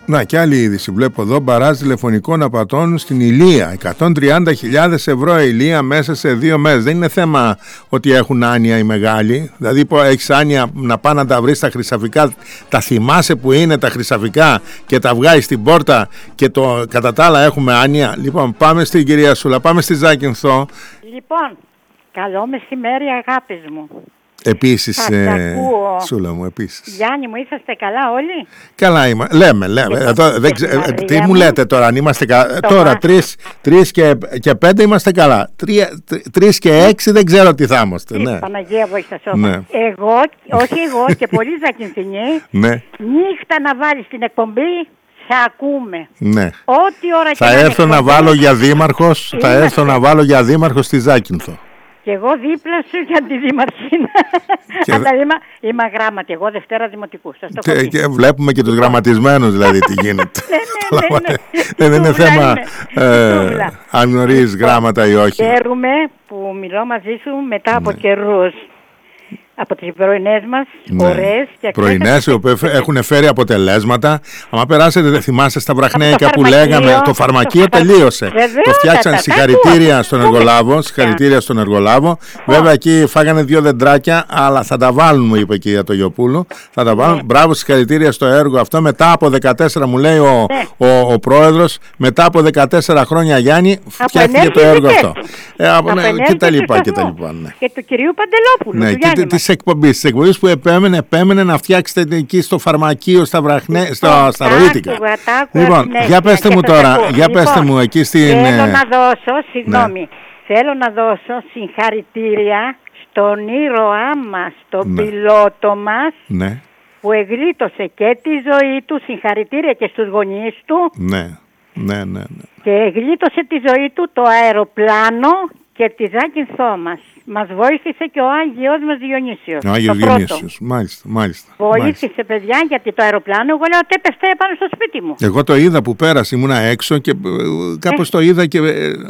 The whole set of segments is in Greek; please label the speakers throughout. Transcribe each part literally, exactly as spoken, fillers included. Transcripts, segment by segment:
Speaker 1: Να, και άλλη είδηση. Βλέπω εδώ μπαράζ τηλεφωνικών απατών στην Ηλία. εκατόν τριάντα χιλιάδες ευρώ Ηλία μέσα σε δύο μέρες. Δεν είναι θέμα ότι έχουν άνοια οι μεγάλοι. Δηλαδή, έχεις άνοια να πάνε να τα βρεις τα χρυσαφικά. Τα θυμάσαι που είναι τα χρυσαφικά και τα βγάζεις στην πόρτα και το, κατά τα άλλα έχουμε άνοια. Λοιπόν, πάμε στην κυρία Σούλα, πάμε στη Ζάκυνθο.
Speaker 2: Λοιπόν, καλό μεσημέρι, αγάπης μου.
Speaker 1: Επίσης, ε, Σούλα μου, επίσης.
Speaker 2: Γιάννη μου, είσαστε καλά όλοι?
Speaker 1: Καλά είμαστε, λέμε, λέμε. Εδώ, δεν ξε... Τι μου λέτε τώρα, αν είμαστε καλά? Τώρα, τρεις, τρεις και, και πέντε είμαστε καλά. Τρία, τρεις και έξι δεν ξέρω τι θα είμαστε.
Speaker 2: Ναι. Παναγία βοήθεια σώμα. Ναι. Εγώ, όχι εγώ και πολλοί Ζακυνθινοί, ναι. Νύχτα να βάλεις την εκπομπή, θα ακούμε.
Speaker 1: Ναι.
Speaker 2: Ό,τι ώρα
Speaker 1: θα έρθω εκπομπή, να βάλω για δήμαρχος, θα έρθω να βάλω για δήμαρχος στη Ζάκυνθο.
Speaker 2: Και εγώ δίπλα σου για τη Δημαρχίνα. Και... Αλλά είμαι, είμαι αγράμματη, εγώ Δευτέρα Δημοτικού. Σας το
Speaker 1: και, και βλέπουμε και τους γραμματισμένους δηλαδή τι γίνεται.
Speaker 2: ναι, ναι, ναι, ναι.
Speaker 1: Δεν είναι θέμα ε, αν γνωρίζεις γράμματα ή όχι.
Speaker 2: Χαίρομαι που μιλώ μαζί σου μετά από ναι. καιρούς. Από τις πρωινές μας, ναι. ωραίες και
Speaker 1: πρωινές οι οποίες έχουν φέρει αποτελέσματα. Αν περάσετε, δεν θυμάστε στα βραχνέικα που λέγαμε, το φαρμακείο το τελείωσε. Βεβαίως, το φτιάξαν, συγχαρητήρια στον εργολάβο. Συγχαρητήρια στον εργολάβο. Βέβαια εκεί φάγανε δύο δεντράκια, αλλά θα τα βάλουν, μου είπε η κυρία Τογιοπούλου. Θα τα βάλουν. Μπράβο, συγχαρητήρια στο έργο αυτό. Μετά από δεκατέσσερα, μου λέει ο, ο, ο, ο πρόεδρος, μετά από δεκατέσσερα χρόνια, Γιάννη, φτιάχτηκε το έργο αυτό. Και τα λοιπά και τα λοιπά.
Speaker 2: Και του κυρίου Παντελόπουλου.
Speaker 1: Εκπομπής, της εκπομπής που επέμενε, επέμενε να φτιάξετε εκεί στο φαρμακείο, στα βραχνέ, στο, στα ροήτικα. Λοιπόν, για πέστε μου τώρα, για λοιπόν, πέστε μου εκεί στην...
Speaker 2: Θέλω να δώσω, συγγνώμη, ναι. θέλω να δώσω συγχαρητήρια στον ήρωά μας, τον ναι. πιλότο μας, ναι. που εγλίτωσε και τη ζωή του, συγχαρητήρια και στους γονείς του.
Speaker 1: Ναι, ναι, ναι. ναι.
Speaker 2: Και εγλίτωσε τη ζωή του το αεροπλάνο και τη Ζάκυνθό μας. Μας βοήθησε και ο Άγιος μας Διονύσιος.
Speaker 1: Ο Άγιος Διονύσιος, μάλιστα, μάλιστα.
Speaker 2: Βοήθησε
Speaker 1: μάλιστα.
Speaker 2: παιδιά, γιατί το αεροπλάνο, εγώ λέω ότι έπεφτε πάνω στο σπίτι μου.
Speaker 1: Εγώ το είδα που πέρασε, ήμουνα έξω και κάπως ε. το είδα και ε, ε,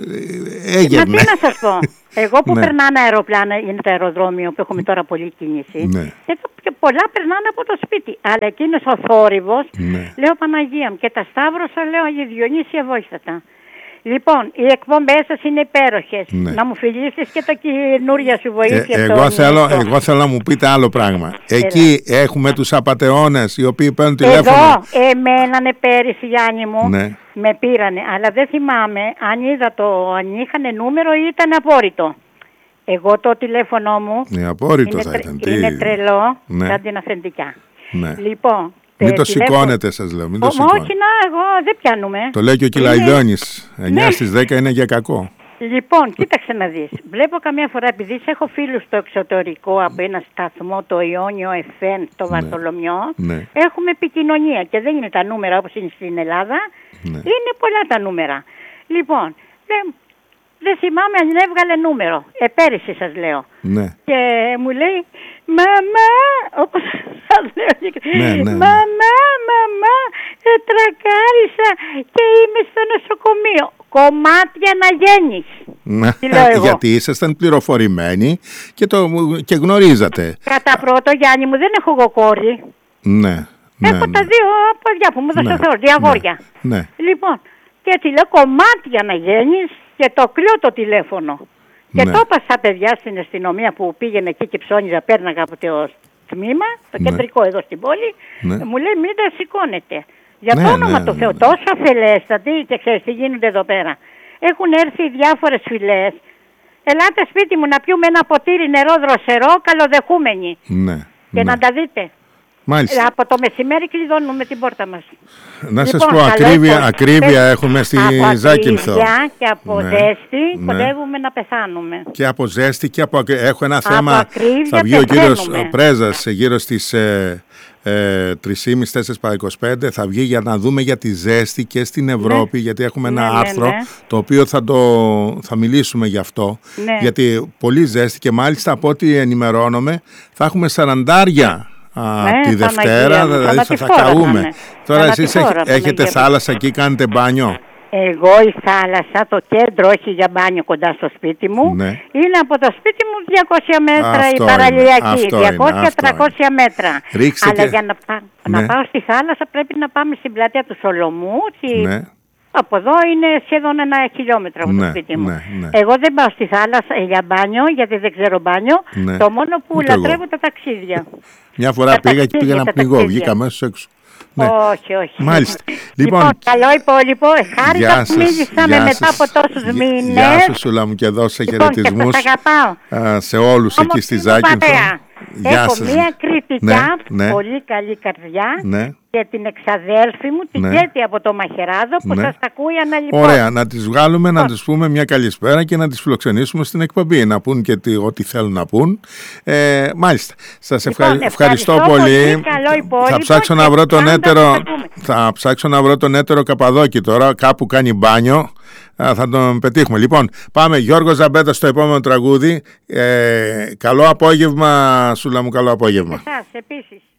Speaker 1: έγερνε.
Speaker 2: Μα τι να σας πω, εγώ που ναι. περνάνε αεροπλάνα, είναι το αεροδρόμιο που έχουμε τώρα πολλή κίνηση,
Speaker 1: ναι.
Speaker 2: εδώ και πολλά περνάνε από το σπίτι. Αλλά εκείνος ο θόρυβος,
Speaker 1: ναι.
Speaker 2: λέω Παναγία μου, και τα Σταύρωσα, λέω Αγία Διονύσια βοήθατα. Λοιπόν, οι εκπομπές σας είναι υπέροχες. Ναι. Να μου φιλήσεις και το καινούρια σου βοήθεια.
Speaker 1: Ε, εγώ, θέλω, εγώ θέλω να μου πείτε άλλο πράγμα. Εκεί Έλα. έχουμε τους απατεώνες οι οποίοι παίρνουν τηλέφωνο.
Speaker 2: Εδώ, εμένανε πέρυσι, Γιάννη μου. Ναι. Με πήρανε, αλλά δεν θυμάμαι αν είδα το, αν είχαν νούμερο ή ήταν απόρριτο. Εγώ το τηλέφωνο μου
Speaker 1: ναι, απόρριτο
Speaker 2: είναι,
Speaker 1: θα ήταν.
Speaker 2: είναι τρελό,
Speaker 1: ναι.
Speaker 2: σαν την αφεντικά.
Speaker 1: Ναι.
Speaker 2: Λοιπόν,
Speaker 1: μην το σηκώνετε, σας λέω. Μην το σηκώνετε.
Speaker 2: Όχι, να, εγώ δεν πιάνουμε.
Speaker 1: Το λέει και ο Κυλαϊδόνης. εννιά στις δέκα είναι για κακό.
Speaker 2: Λοιπόν, κοίταξε να δεις. Βλέπω καμιά φορά, επειδή έχω φίλους στο εξωτερικό από ένα σταθμό, το Ιόνιο εφ εμ, στο ναι. Βαρθολομιό, ναι. έχουμε επικοινωνία και δεν είναι τα νούμερα όπως είναι στην Ελλάδα. Ναι. Είναι πολλά τα νούμερα. Λοιπόν, δεν, δεν θυμάμαι αν έβγαλε νούμερο. Ε, πέρυσι σας λέω.
Speaker 1: Ναι.
Speaker 2: Και μου λέει, μαμά, όπως σας λέω,
Speaker 1: ναι, ναι, ναι.
Speaker 2: μαμά, μαμά, τρακάρισα και είμαι στο νοσοκομείο. Κομμάτια να γίνεις.
Speaker 1: Ναι, γιατί ήσασταν πληροφορημένοι και, το, και γνωρίζατε.
Speaker 2: Κατά πρώτο, Γιάννη μου, δεν έχω εγώ κόρη.
Speaker 1: Ναι.
Speaker 2: Έχω ναι, τα ναι. δύο παιδιά που μου δώσε ναι, Θεός, δύο αγόρια.
Speaker 1: Ναι, ναι.
Speaker 2: Λοιπόν, και τη λέω κομμάτια να γίνεις και το κλείω το τηλέφωνο. Και ναι. το είπα στα παιδιά στην αστυνομία που πήγαινε εκεί και ψώνιζα, πέρναγα από το τμήμα, το ναι. κεντρικό εδώ στην πόλη, ναι. μου λέει μην τα σηκώνετε. Για ναι, το όνομα ναι, του Θεού, ναι, ναι. τόσο αφελέστατοι και ξέρεις τι γίνονται εδώ πέρα. Έχουν έρθει διάφορες φυλές. Ελάτε σπίτι μου να πιούμε ένα ποτήρι νερό δροσερό, καλοδεχούμενοι.
Speaker 1: Ναι,
Speaker 2: και
Speaker 1: ναι.
Speaker 2: να τα δείτε.
Speaker 1: Μάλιστα.
Speaker 2: Ε, από το μεσημέρι κλειδώνουμε την πόρτα μας.
Speaker 1: Να
Speaker 2: λοιπόν,
Speaker 1: σας πω, ακρίβεια, ακρίβεια έχουμε στη Ζάκυνθο.
Speaker 2: Από ακρίβεια και από ναι, ζέστη ναι. κοντεύουμε να πεθάνουμε.
Speaker 1: Και από ζέστη και από... Έχω ένα θέμα,
Speaker 2: από
Speaker 1: θα βγει ο κύριος Πρέζας γύρω στις... Ε, Ε, τρεις και μισή τέσσερα παρά είκοσι πέντε θα βγει για να δούμε για τη ζέστη και στην Ευρώπη, ναι. γιατί έχουμε ένα ναι, άρθρο ναι, ναι. το οποίο θα, το, θα μιλήσουμε γι' αυτό, ναι. γιατί πολύ ζέστη και μάλιστα από ό,τι ενημερώνομαι θα έχουμε σαραντάρια α, ναι, τη Δευτέρα, δηλαδή θα, θα, θα καούμε. Τώρα εσείς έχετε θάλασσα εκεί, κάνετε μπάνιο?
Speaker 2: Εγώ η θάλασσα, το κέντρο, όχι για μπάνιο κοντά στο σπίτι μου.
Speaker 1: Ναι.
Speaker 2: Είναι από το σπίτι μου διακόσια μέτρα
Speaker 1: Αυτό
Speaker 2: η παραλιακή.
Speaker 1: είναι,
Speaker 2: διακόσια με τριακόσια μέτρα.
Speaker 1: Ρίξτε
Speaker 2: Αλλά
Speaker 1: και...
Speaker 2: για να, πά...
Speaker 1: ναι.
Speaker 2: να πάω στη θάλασσα πρέπει να πάμε στην πλατεία του Σολομού. Στη...
Speaker 1: Ναι.
Speaker 2: Από εδώ είναι σχεδόν ένα χιλιόμετρο από
Speaker 1: ναι,
Speaker 2: το σπίτι μου.
Speaker 1: Ναι, ναι.
Speaker 2: Εγώ δεν πάω στη θάλασσα για μπάνιο, γιατί δεν ξέρω μπάνιο.
Speaker 1: Ναι.
Speaker 2: Το μόνο που
Speaker 1: Ούτε
Speaker 2: λατρεύω
Speaker 1: εγώ.
Speaker 2: τα ταξίδια.
Speaker 1: Μια φορά
Speaker 2: τα
Speaker 1: πήγα και
Speaker 2: ταξίδια,
Speaker 1: πήγα να
Speaker 2: τα
Speaker 1: πνιγώ,
Speaker 2: ταξίδια.
Speaker 1: βγήκα αμέσως έξω. Ναι.
Speaker 2: Όχι, όχι.
Speaker 1: Μάλιστα.
Speaker 2: Λοιπόν,
Speaker 1: Λοιπόν,
Speaker 2: καλό υπόλοιπο. Χάρηκα που μίλησαμε μετά από τόσους μήνες.
Speaker 1: Γεια σου, Σούλα μου, και δώσε
Speaker 2: Λοιπόν,
Speaker 1: χαιρετισμούς
Speaker 2: και σας αγαπάω.
Speaker 1: σε όλους εκεί στη Ζάκυνθο. Γεια
Speaker 2: Έχω
Speaker 1: σας.
Speaker 2: μία κριτικά,
Speaker 1: Ναι, ναι.
Speaker 2: πολύ καλή καρδιά,
Speaker 1: Ναι.
Speaker 2: και την εξαδέλφη μου, την
Speaker 1: Ναι.
Speaker 2: Κέτη από το Μαχαιράδο, που
Speaker 1: Ναι.
Speaker 2: σας ακούει αναλυτικά.
Speaker 1: Ωραία, να τις βγάλουμε, να τις πούμε μια καλησπέρα και να τις φιλοξενήσουμε στην εκπομπή, να πούν και τι, ό,τι θέλουν να πούν. Ε, μάλιστα, σας
Speaker 2: Λοιπόν,
Speaker 1: ευχαρι... ευχαριστώ,
Speaker 2: ευχαριστώ
Speaker 1: πολύ.
Speaker 2: πολύ, καλό υπόλοιπο
Speaker 1: Θα ψάξω να
Speaker 2: και
Speaker 1: βρω τον
Speaker 2: πάντα
Speaker 1: έτερο,
Speaker 2: θα τα πούμε.
Speaker 1: θα ψάξω να βρω τον έτερο Καπαδόκη τώρα, κάπου κάνει μπάνιο. Α, θα τον πετύχουμε. Λοιπόν, πάμε. Γιώργος Ζαμπέτα στο επόμενο τραγούδι. Ε, καλό απόγευμα, Σούλα μου, καλό απόγευμα.
Speaker 2: Εσάς επίσης.